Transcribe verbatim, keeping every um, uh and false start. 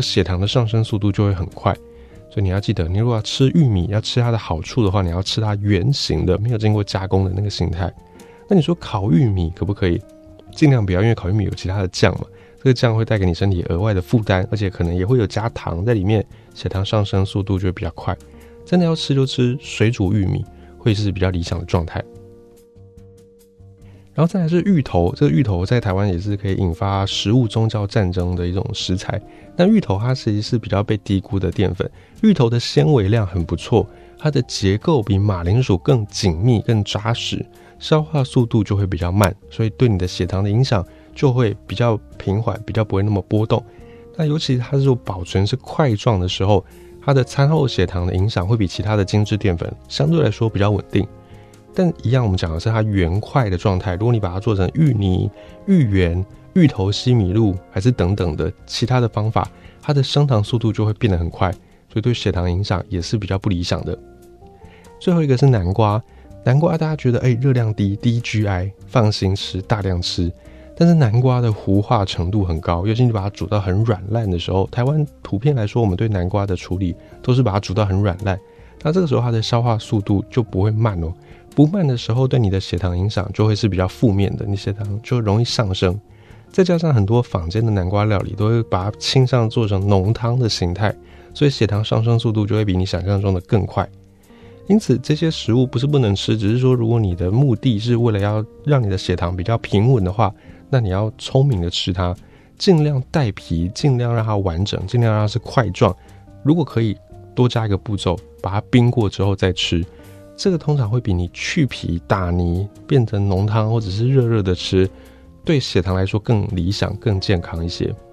血糖的上升速度就会很快。所以你要记得，你如果要吃玉米，要吃它的好处的话，你要吃它原形的，没有经过加工的那个形态。那你说烤玉米可不可以？尽量不要，因为烤玉米有其他的酱嘛，这个酱会带给你身体额外的负担，而且可能也会有加糖在里面，血糖上升速度就会比较快。真的要吃就吃水煮玉米，会是比较理想的状态。然后再来是芋头，这个芋头在台湾也是可以引发食物宗教战争的一种食材。但芋头它其实是比较被低估的淀粉，芋头的纤维量很不错，它的结构比马铃薯更紧密、更扎实，消化速度就会比较慢，所以对你的血糖的影响就会比较平缓，比较不会那么波动。那尤其它是保存是块状的时候，它的餐后血糖的影响会比其他的精致淀粉相对来说比较稳定。但一样我们讲的是它圆块的状态，如果你把它做成芋泥、芋圆、芋头西米露还是等等的其他的方法，它的升糖速度就会变得很快，所以对血糖影响也是比较不理想的。最后一个是南瓜，南瓜大家觉得哎热量低，低 G I， 放心吃，大量吃。但是南瓜的糊化程度很高，尤其你把它煮到很软烂的时候，台湾普遍来说我们对南瓜的处理都是把它煮到很软烂，那这个时候它的消化速度就不会慢哦。不慢的时候对你的血糖影响就会是比较负面的，你血糖就容易上升。再加上很多坊间的南瓜料理都会把它倾向做成浓汤的形态，所以血糖上升速度就会比你想象中的更快。因此这些食物不是不能吃，只是说如果你的目的是为了要让你的血糖比较平稳的话，那你要聪明的吃它，尽量带皮，尽量让它完整，尽量让它是块状。如果可以多加一个步骤，把它冰过之后再吃，这个通常会比你去皮打泥变成浓汤或者是热热的吃，对血糖来说更理想更健康一些。